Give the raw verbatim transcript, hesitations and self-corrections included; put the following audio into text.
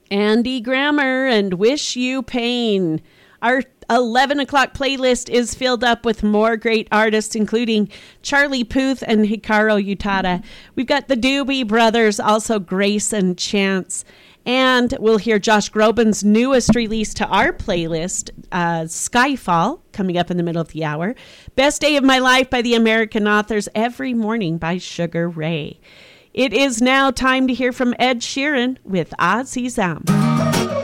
Andy Grammer and Wish You Pain. Our eleven o'clock playlist is filled up with more great artists, including Charlie Puth and Hikaru Utada. We've got the Doobie Brothers, also Grace and Chance. And we'll hear Josh Groban's newest release to our playlist, uh, Skyfall, coming up in the middle of the hour. Best Day of My Life by the American Authors, Every Morning by Sugar Ray. It is now time to hear from Ed Sheeran with Azizam.